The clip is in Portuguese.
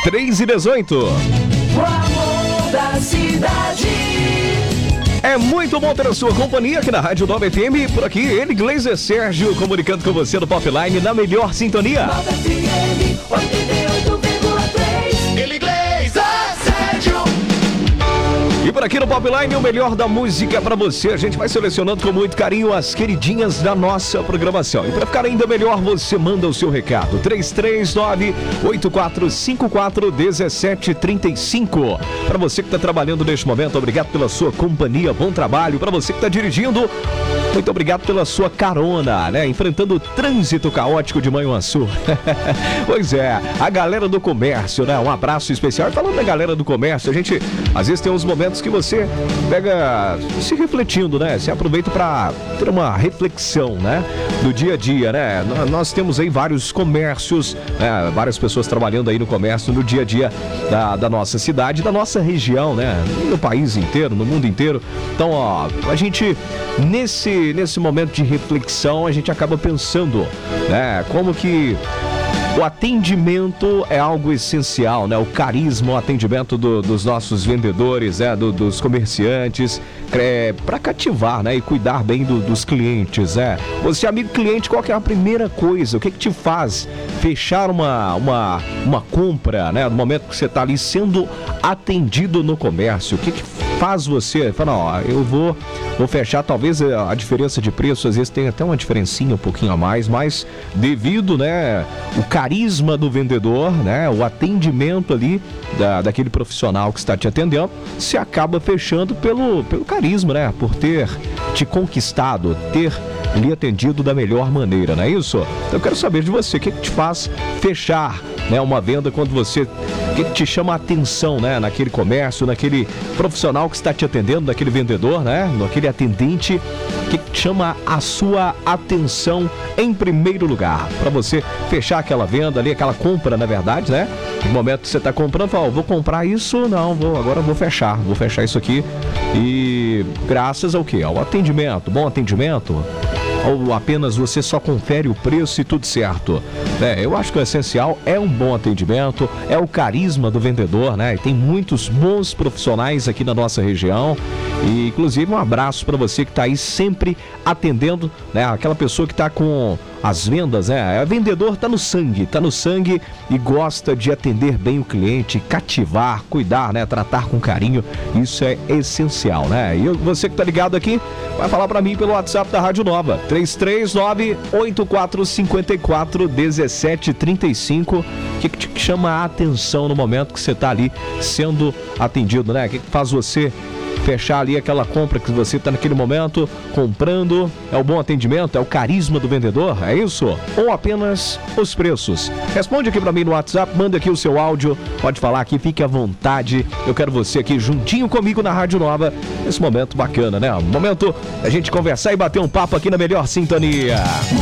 3h18. O amor da cidade. É muito bom ter a sua companhia aqui na Rádio Nova FM. Por aqui, ele, Gleiser Sérgio, comunicando com você no Popline na melhor sintonia. Nova FM 88,3. Ele, Gleiser Sérgio. E por aqui no Popline, o melhor da música pra você. A gente vai selecionando com muito carinho as queridinhas da nossa programação. E pra ficar ainda melhor, você manda o seu recado. 339-8454-1735. Pra você que tá trabalhando neste momento, obrigado pela sua companhia, bom trabalho. Pra você que tá dirigindo, muito obrigado pela sua carona, né? Enfrentando o trânsito caótico de Manhuaçu. Pois é, a galera do comércio, né? Um abraço especial. E falando da galera do comércio, a gente às vezes tem uns momentos que você pega se refletindo, né? Se aproveita para ter uma reflexão, né? Do dia a dia, né? Nós temos aí vários comércios, né? Várias pessoas trabalhando aí no comércio no dia a dia da nossa cidade, da nossa região, né? No país inteiro, no mundo inteiro. Então, ó, a gente nesse momento de reflexão, a gente acaba pensando, né? Como que o atendimento é algo essencial, né? O carisma, o atendimento dos nossos vendedores, né? Dos comerciantes, para cativar, né? E cuidar bem dos clientes, né? Você, amigo cliente, qual que é a primeira coisa? O que te faz fechar uma compra, né? No momento que você está ali sendo atendido no comércio, o que faz você falar, ó, eu vou fechar, talvez a diferença de preço, às vezes tem até uma diferencinha um pouquinho a mais, mas devido, né, o carisma do vendedor, né, o atendimento ali daquele profissional que está te atendendo, se acaba fechando pelo carisma, né, por ter te conquistado, ter lhe atendido da melhor maneira, não é isso? Então eu quero saber de você, o que te faz fechar, né, uma venda quando você, o que te chama a atenção, né, naquele comércio, naquele profissional que está te atendendo, naquele vendedor, né, naquele atendente, o que te chama a sua atenção em primeiro lugar, para você fechar aquela venda ali, aquela compra, na verdade, né, no momento que você está comprando, fala, vou comprar isso, não, agora eu vou fechar isso aqui, e graças ao quê? Ao atendimento, bom atendimento, ou apenas você só confere o preço e tudo certo? Eu acho que o essencial é um bom atendimento, é o carisma do vendedor, né? E tem muitos bons profissionais aqui na nossa região. E, inclusive, um abraço para você que está aí sempre atendendo, né? Aquela pessoa que está com as vendas, né? O vendedor tá no sangue e gosta de atender bem o cliente, cativar, cuidar, né? Tratar com carinho, isso é essencial, né? E você que tá ligado aqui, vai falar para mim pelo WhatsApp da Rádio Nova, 339-8454-1735, o que te chama a atenção no momento que você tá ali sendo atendido, né? O que faz você fechar ali aquela compra que você está naquele momento comprando? É o bom atendimento? É o carisma do vendedor? É isso? Ou apenas os preços? Responde aqui para mim no WhatsApp, manda aqui o seu áudio, pode falar aqui, fique à vontade. Eu quero você aqui juntinho comigo na Rádio Nova, nesse momento bacana, né? Momento a gente conversar e bater um papo aqui na melhor sintonia.